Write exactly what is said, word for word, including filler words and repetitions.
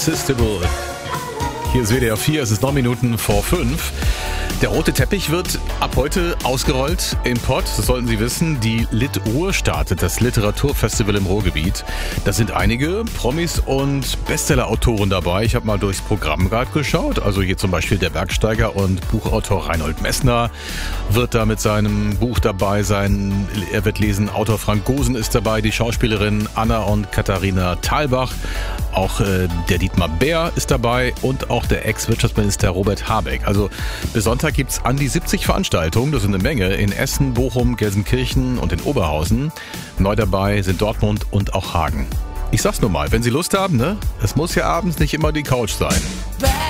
Irresistible. Hier ist W D R vier, es ist neun Minuten vor fünf. Der rote Teppich wird ab heute ausgerollt im Pott. Das sollten Sie wissen. Die Lit-Ruhr startet, das Literaturfestival im Ruhrgebiet. Da sind einige Promis und Bestseller-Autoren dabei. Ich habe mal durchs Programm gerade geschaut. Also hier zum Beispiel der Bergsteiger und Buchautor Reinhold Messner wird da mit seinem Buch dabei sein. Er wird lesen, Autor Frank Gosen ist dabei, die Schauspielerin Anna und Katharina Thalbach. Auch äh, der Dietmar Bär ist dabei und auch der Ex-Wirtschaftsminister Robert Habeck. Also bis Sonntag gibt es an die siebzig Veranstaltungen, das sind eine Menge, in Essen, Bochum, Gelsenkirchen und in Oberhausen. Neu dabei sind Dortmund und auch Hagen. Ich sag's nur mal, wenn Sie Lust haben, ne? Es muss ja abends nicht immer die Couch sein.